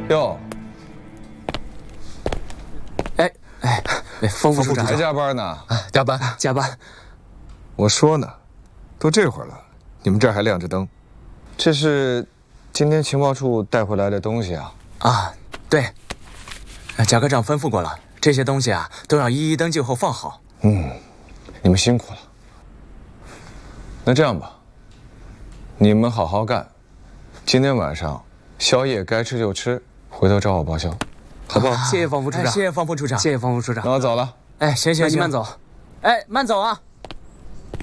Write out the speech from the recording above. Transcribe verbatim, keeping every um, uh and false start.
哟， 哎哎，方副处长还加班呢？ 啊，加班加班。 我说呢，都这会儿了，你们这儿还亮着灯，这是今天情报处带回来的东西啊？ 啊，对，贾科长吩咐过了，这些东西啊都要一一登记后放好。 嗯，你们辛苦了。那这样吧，你们好好干，今天晚上宵夜该吃就吃，回头找我报销，好不好？ 谢谢方副处长，谢谢方副处长，谢谢方副处长。 那我走了。 哎，行行行，慢走。哎，慢走啊。